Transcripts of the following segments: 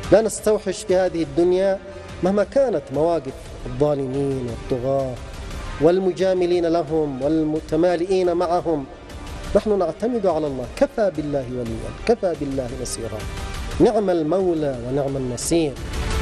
لا نستوحش في هذه الدنيا مهما كانت مواقف الظالمين والطغاة والمجاملين لهم والمتمالئين معهم. نحن نعتمد على الله، كفى بالله وليا، كفى بالله نصيرا، نعم المولى ونعم النصير.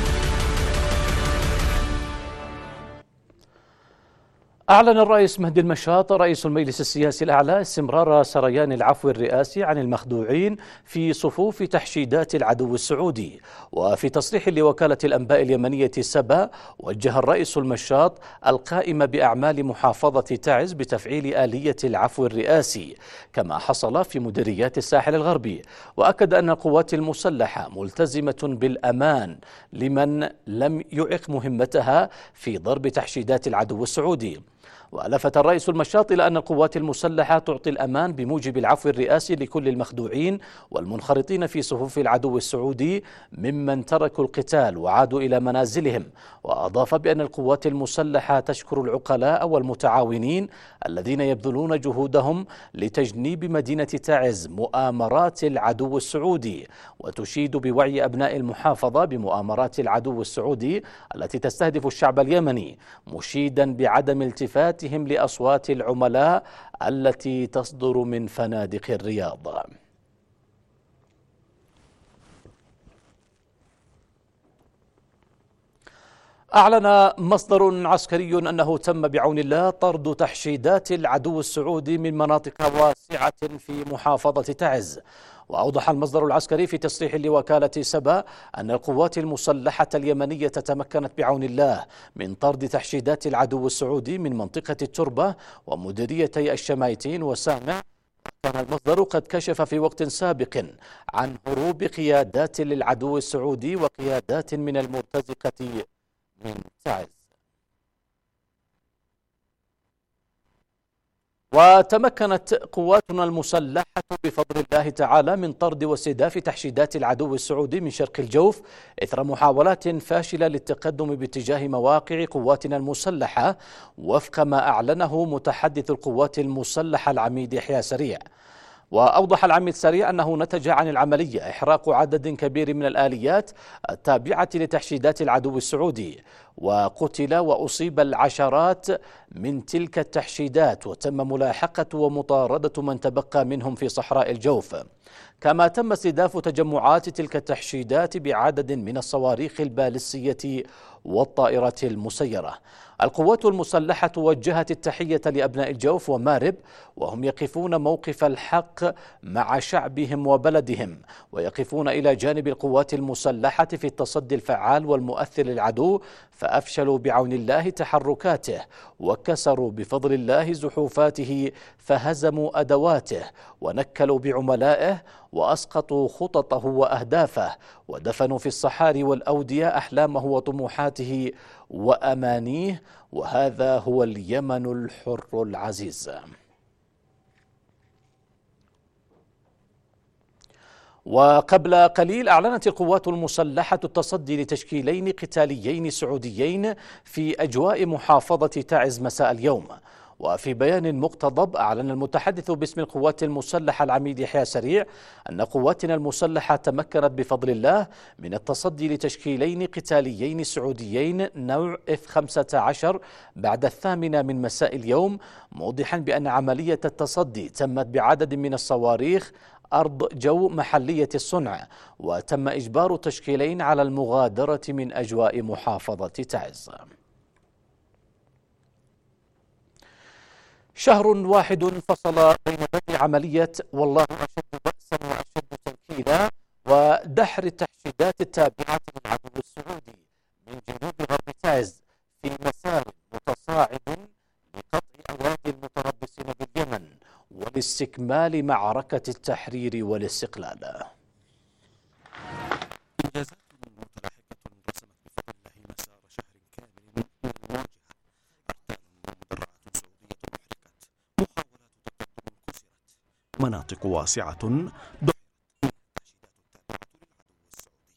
أعلن الرئيس مهدي المشاط رئيس المجلس السياسي الأعلى استمرار سريان العفو الرئاسي عن المخدوعين في صفوف تحشيدات العدو السعودي. وفي تصريح لوكالة الأنباء اليمنية سبا، وجه الرئيس المشاط القائم بأعمال محافظة تعز بتفعيل آلية العفو الرئاسي كما حصل في مديريات الساحل الغربي، وأكد أن القوات المسلحة ملتزمة بالأمان لمن لم يعق مهمتها في ضرب تحشيدات العدو السعودي. ولفت الرئيس المشاط إلى أن القوات المسلحة تعطي الأمان بموجب العفو الرئاسي لكل المخدوعين والمنخرطين في صفوف العدو السعودي ممن تركوا القتال وعادوا إلى منازلهم. وأضاف بأن القوات المسلحة تشكر العقلاء والمتعاونين الذين يبذلون جهودهم لتجنيب مدينة تعز مؤامرات العدو السعودي، وتشيد بوعي أبناء المحافظة بمؤامرات العدو السعودي التي تستهدف الشعب اليمني، مشيدا بعدم التفاتهم لأصوات العملاء التي تصدر من فنادق الرياض. أعلن مصدر عسكري أنه تم بعون الله طرد تحشيدات العدو السعودي من مناطق واسعة في محافظة تعز. وأوضح المصدر العسكري في تصريح لوكالة سبا أن القوات المسلحة اليمنية تمكنت بعون الله من طرد تحشيدات العدو السعودي من منطقة التربة ومديريتي الشمايتين وسامع. كان المصدر قد كشف في وقت سابق عن هروب قيادات للعدو السعودي وقيادات من المرتزقة من تعز. وتمكنت قواتنا المسلحة بفضل الله تعالى من طرد واستهداف تحشيدات العدو السعودي من شرق الجوف إثر محاولات فاشلة للتقدم باتجاه مواقع قواتنا المسلحة، وفق ما أعلنه متحدث القوات المسلحة العميد يحيى سريع. وأوضح العميد سريع أنه نتج عن العملية إحراق عدد كبير من الآليات التابعة لتحشيدات العدو السعودي، وقتل وأصيب العشرات من تلك التحشيدات، وتم ملاحقة ومطاردة من تبقى منهم في صحراء الجوف. كما تم استهداف تجمعات تلك التحشيدات بعدد من الصواريخ البالستية والطائرات المسيرة. القوات المسلحة وجهت التحية لأبناء الجوف ومارب، وهم يقفون موقف الحق مع شعبهم وبلدهم، ويقفون إلى جانب القوات المسلحة في التصدي الفعال والمؤثر للعدو، فأفشلوا بعون الله تحركاته وكسروا بفضل الله زحوفاته فهزموا أدواته ونكلوا بعملائه وأسقطوا خططه وأهدافه ودفنوا في الصحاري والأودية أحلامه وطموحاته وأمانيه. وهذا هو اليمن الحر العزيز. وقبل قليل أعلنت القوات المسلحة التصدي لتشكيلين قتاليين سعوديين في أجواء محافظة تعز مساء اليوم. وفي بيان مقتضب أعلن المتحدث باسم القوات المسلحة العميد يحيى سريع أن قواتنا المسلحة تمكنت بفضل الله من التصدي لتشكيلين قتاليين سعوديين نوع F-15 بعد 8 من مساء اليوم، موضحا بأن عملية التصدي تمت بعدد من الصواريخ أرض جو محلية الصنع، وتم إجبار تشكيلين على المغادرة من أجواء محافظة تعز. شهر واحد فصل بين بدء عملية والله أشد بأسا وأشد تنكيلا ودحر التحشيدات التابعة للعدو السعودي من جنوب غرب تعز في مسار متصاعد لقطع أيادي المتربصين باليمن ولاستكمال معركة التحرير والاستقلال. إنجازات متلاحقة رسمت بفضل الله مسار شهر كامل من المواجهة. أرتال ومدرعات سعودية أحرقت، محاولات تقدم كسرت، مناطق واسعة دحرت التحشيدات التابعة للعدو السعودي.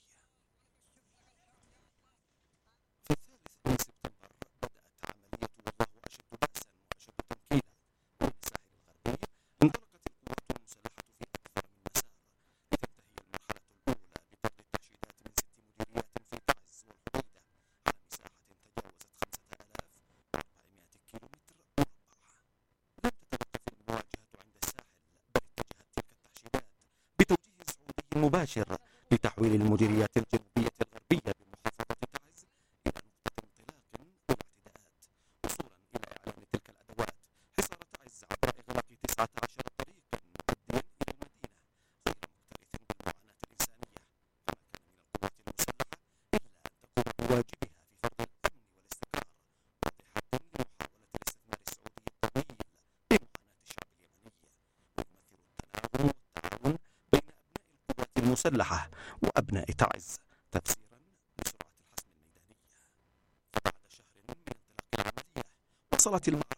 في 3 من سبتمبر بدأت عملية والله أشد بأسا وأشد تنكيلا من الساحل الغربي. انطلقت القوات المسلحة في أكثر من مسار لتنتهي المرحلة الأولى بطرد التحشيدات من 6 مديريات مباشر لتحويل المديريات الجنوبية الغربية بمحافظة تعز إلى نقطة انطلاق واعتداءات، وصولا إلى إعلان تلك الأدوات حصار تعز عبر إغلاق 19 طريقا مؤديا إلى المدينة غير مكترث بالمعاناة الإنسانية. فما كان من القوات المسلحة إلا أن تقوم بواجبها في فرض الأمن والاستقرار، واضحة لمحاولة الاستثمار السعودي الطويل بمعاناة الشعب اليمني، ويمثل التناغم والتعاون بين أبناء القوات المسلحة وأبناء تعز تفسيرا لسرعة الحسم الميدانية. فبعد شهر من انطلاق العملية وصلت